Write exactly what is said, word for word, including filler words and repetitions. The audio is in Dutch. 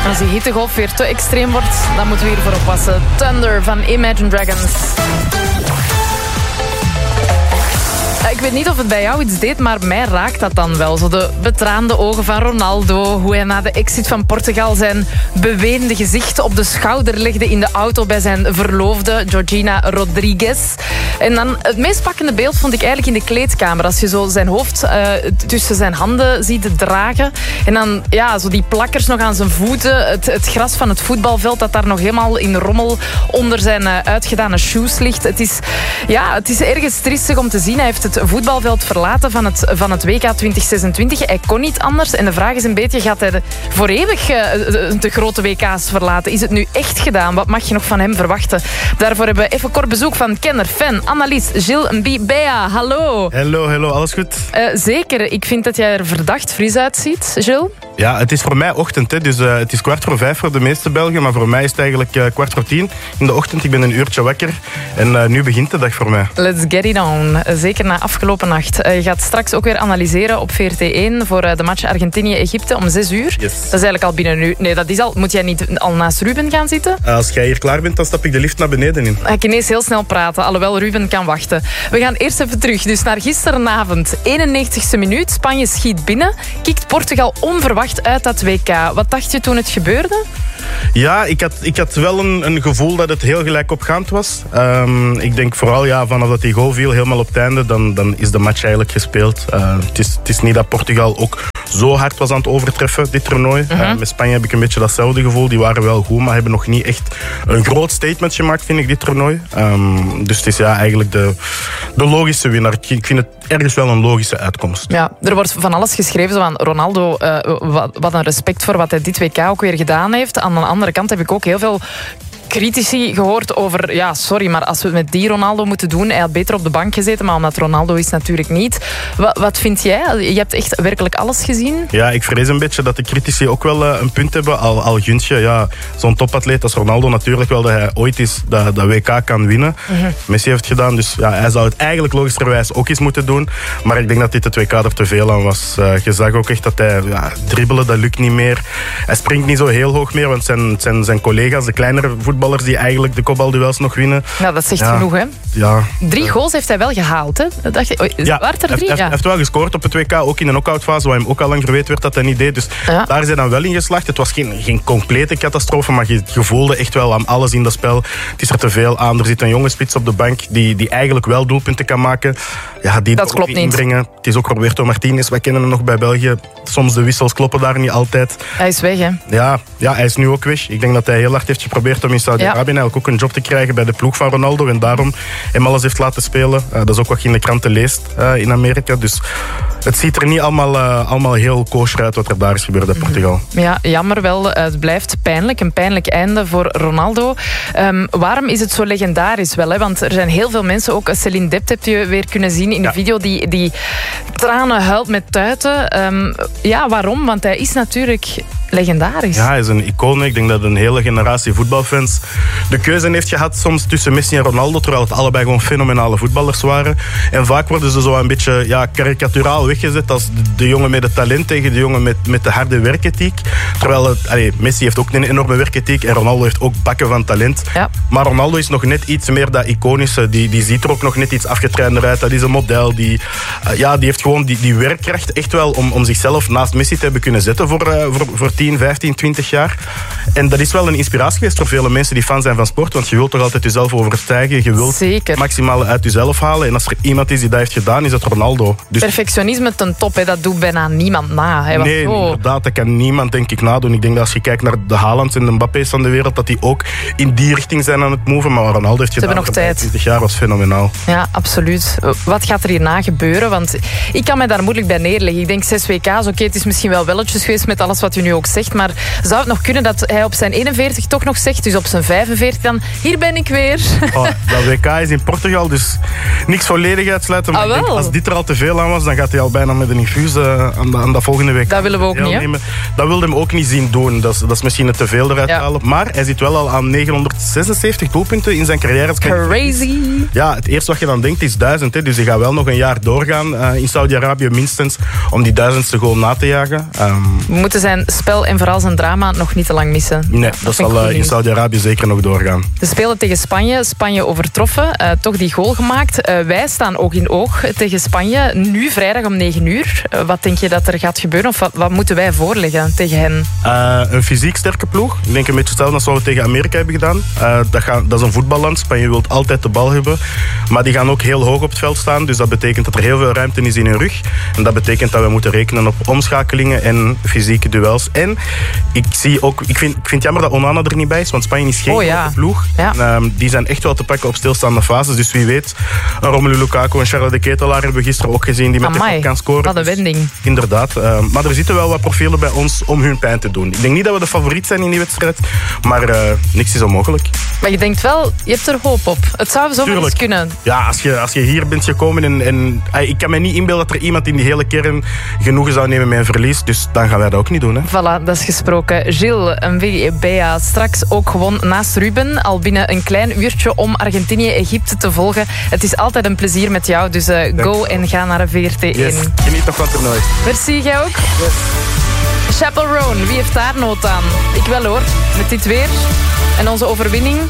Als die hittegolf weer te extreem wordt, dan moeten we hiervoor oppassen. Thunder van Imagine Dragons. Ik weet niet of het bij jou iets deed, maar mij raakt dat dan wel. Zo de betraande ogen van Ronaldo, hoe hij na de exit van Portugal zijn beweende gezicht op de schouder legde in de auto bij zijn verloofde, Georgina Rodriguez. En dan het meest pakkende beeld vond ik eigenlijk in de kleedkamer. Als je zo zijn hoofd uh, tussen zijn handen ziet dragen. En dan ja, zo die plakkers nog aan zijn voeten. Het, het gras van het voetbalveld dat daar nog helemaal in rommel onder zijn uh, uitgedane shoes ligt. Het is, ja, het is ergens triestig om te zien. Hij heeft het voetbalveld verlaten van het, van het W K twintig zesentwintig. Hij kon niet anders. En de vraag is een beetje, gaat hij de, voor eeuwig uh, de, de grote W K's verlaten? Is het nu echt gedaan? Wat mag je nog van hem verwachten? Daarvoor hebben we even kort bezoek van kenner, fan, analist Gilles Mbibea. Hallo. Hallo, hallo. Alles goed? Uh, zeker. Ik vind dat jij er verdacht fris uitziet, Gilles. Ja, het is voor mij ochtend. Hè. Dus uh, het is kwart voor vijf voor de meeste Belgen. Maar voor mij is het eigenlijk uh, kwart voor tien in de ochtend. Ik ben een uurtje wakker. En uh, nu begint de dag voor mij. Let's get it on. Zeker na afgelopen nacht. Uh, je gaat straks ook weer analyseren op V R T één voor uh, de match Argentinië-Egypte om zes uur. Yes. Dat is eigenlijk al binnen nu. Nee, dat is al. Moet jij niet al naast Ruben gaan zitten? Uh, als jij hier klaar bent, dan stap ik de lift naar beneden in. Ik kan ineens heel snel praten, alhoewel Ruben kan wachten. We gaan eerst even terug. Dus naar gisterenavond. eenennegentigste minuut. Spanje schiet binnen. Kikt Portugal onverwacht uit dat W K. Wat dacht je toen het gebeurde? Ja, ik had, ik had wel een, een gevoel dat het heel gelijkopgaand was. Um, ik denk vooral ja, vanaf dat die goal viel, helemaal op het einde, dan, dan is de match eigenlijk gespeeld. Uh, het, is, het is niet dat Portugal ook zo hard was aan het overtreffen, dit toernooi. Uh-huh. Uh, met Spanje heb ik een beetje datzelfde gevoel. Die waren wel goed, maar hebben nog niet echt een groot statement gemaakt, vind ik, dit toernooi. Um, dus het is ja, eigenlijk de, de logische winnaar. Ik vind het ergens wel een logische uitkomst. Ja, er wordt van alles geschreven, zo van Ronaldo, uh, wat, wat een respect voor wat hij dit W K ook weer gedaan heeft. Aan de andere kant heb ik ook heel veel critici gehoord over, ja, sorry, maar als we het met die Ronaldo moeten doen, hij had beter op de bank gezeten, maar omdat Ronaldo is natuurlijk niet. Wat, wat vind jij? Je hebt echt werkelijk alles gezien? Ja, ik vrees een beetje dat de critici ook wel uh, een punt hebben. Al, al gunst je, ja, zo'n topatleet als Ronaldo natuurlijk wel dat hij ooit is dat, dat W K kan winnen. Mm-hmm. Messi heeft het gedaan, dus ja, hij zou het eigenlijk logischerwijs ook eens moeten doen. Maar ik denk dat dit het W K er te veel aan was. Uh, je zag ook echt dat hij, ja, dribbelen, dat lukt niet meer. Hij springt niet zo heel hoog meer, want zijn, zijn, zijn collega's, de kleinere voetballers, die eigenlijk de kopbalduels nog winnen. Ja, dat zegt ja, genoeg, hè? Ja. Drie goals heeft hij wel gehaald, hè? Dat dacht je, ja, waren er drie? Hij ja. heeft wel gescoord op het W K, ook in een knock-outfase, waar hem ook al lang verweten werd dat hij niet deed. Dus ja. Daar is hij dan wel in geslaagd. Het was geen, geen complete catastrofe, maar je, je voelde echt wel aan alles in dat spel. Het is er te veel aan. Er zit een jonge spits op de bank die, die eigenlijk wel doelpunten kan maken. Ja, die dat klopt niet. Inbrengen. Het is ook Roberto Martinez, wij kennen hem nog bij België. Soms de wissels kloppen daar niet altijd. Hij is weg, hè? Ja, ja, hij is nu ook weg. Ik denk dat hij heel hard heeft geprobeerd om in Saudi-Arabië ja. eigenlijk ook een job te krijgen bij de ploeg van Ronaldo en daarom hem alles heeft laten spelen. Uh, dat is ook wat je in de kranten leest uh, in Amerika. Dus het ziet er niet allemaal, uh, allemaal heel kosher uit wat er daar is gebeurd in Portugal. Ja, jammer wel. Het blijft pijnlijk. Een pijnlijk einde voor Ronaldo. Um, waarom is het zo legendarisch wel? Hè? Want er zijn heel veel mensen, ook Celine Dept heb je weer kunnen zien in de ja. video, die, die tranen huilt met tuiten. Um, ja, waarom? Want hij is natuurlijk legendarisch. Ja, hij is een icoon. Ik denk dat een hele generatie voetbalfans de keuze heeft gehad soms tussen Messi en Ronaldo, terwijl het allebei gewoon fenomenale voetballers waren. En vaak worden ze zo een beetje ja, karikaturaal weggezet als de, de jongen met het talent tegen de jongen met, met de harde werkethiek. Terwijl het, allee, Messi heeft ook een enorme werkethiek en Ronaldo heeft ook bakken van talent. Ja. Maar Ronaldo is nog net iets meer dat iconische. Die, die ziet er ook nog net iets afgetrainder uit. Dat is een model. Die, uh, ja, die heeft gewoon die, die werkkracht echt wel om, om zichzelf naast Messi te hebben kunnen zetten voor, uh, voor, voor tien, vijftien, twintig jaar. En dat is wel een inspiratie geweest voor vele mensen die fan zijn van sport. Want je wilt toch altijd jezelf overstijgen. Je wilt het maximale uit jezelf halen. En als er iemand is die dat heeft gedaan, is het Ronaldo. Dus perfectionisme ten top, hè, dat doet bijna niemand na. Hè, nee, oh. inderdaad, dat kan niemand denk ik nadoen. Ik denk dat als je kijkt naar de Haalands en de Mbappé's van de wereld, dat die ook in die richting zijn aan het moven. Maar Ronaldo heeft gedaan nog tijd. twintig jaar was fenomenaal. Ja, absoluut. Wat gaat er hierna gebeuren? Want ik kan mij daar moeilijk bij neerleggen. Ik denk zes W K's, oké, okay, het is misschien wel welletjes geweest met alles wat u nu ook zegt, maar zou het nog kunnen dat hij op zijn eenenveertig toch nog zegt, dus op zijn vijfenveertig dan, hier ben ik weer. Oh, dat W K is in Portugal, dus niks volledig uitsluiten. Maar Ah, ik denk, wel. als dit er al te veel aan was, dan gaat hij al bijna met een infuus uh, aan, de, aan dat volgende week. Dat willen we ook niet, hè? Dat wilde hem ook niet zien doen. Dat is, dat is misschien het te veel eruit Ja. halen. Maar hij zit wel al aan negenhonderdzesenzeventig doelpunten in zijn carrière. Crazy. Ja, het eerste wat je dan denkt is duizend. Hè. Dus hij gaat wel nog een jaar doorgaan uh, in Saudi-Arabië minstens om die duizendste goal na te jagen. Um, We moeten zijn spel en vooral zijn drama nog niet te lang missen. nee, dat vind ik zal goed uh, in nieuws. Saudi-Arabië zeker nog doorgaan. Ze spelen tegen Spanje. Spanje overtroffen. Uh, toch die goal gemaakt. Uh, wij staan oog in oog tegen Spanje. Nu vrijdag om negen uur. Uh, wat denk je dat er gaat gebeuren? Of wat, wat moeten wij voorleggen tegen hen? Uh, een fysiek sterke ploeg. Ik denk een beetje hetzelfde als wat we tegen Amerika hebben gedaan. Uh, dat, gaat, dat is een voetballand. Spanje wil altijd de bal hebben. Maar die gaan ook heel hoog op het veld staan. Dus dat betekent dat er heel veel ruimte is in hun rug. En dat betekent dat we moeten rekenen op omschakelingen en fysieke duels. En ik, zie ook, ik, vind, ik vind het jammer dat Onana er niet bij is. Want Spanje is geen Oh, ja. grote ploeg. Ja. En, um, die zijn echt wel te pakken op stilstaande fases. Dus wie weet, een Romelu Lukaku en Charles de Ketelaar hebben we gisteren ook gezien. Die met Amai, de kan scoren. wat een Dus wending. inderdaad. Uh, maar er zitten wel wat profielen bij ons om hun pijn te doen. Ik denk niet dat we de favoriet zijn in die wedstrijd. Maar uh, niks is onmogelijk. Maar je denkt wel, je hebt er hoop op. Het zou zomaar eens Tuurlijk. kunnen. Ja, als je, als je hier bent gekomen en, en uh, ik kan me niet inbeelden dat er iemand in die hele kern genoegen zou nemen met een verlies. Dus dan gaan wij dat ook niet doen. Hè. Voilà, dat is gesproken. Gilles Mbea straks ook gewoon naast Ruben. Al binnen een klein uurtje om Argentinië-Egypte te volgen. Het is altijd een plezier met jou. Dus uh, go en ga naar V R T één. Yes. Geniet nog van het toernooi. Merci, jij ook? Chappell Roan, wie heeft daar nood aan? Ik wel hoor, met dit weer. En onze overwinning,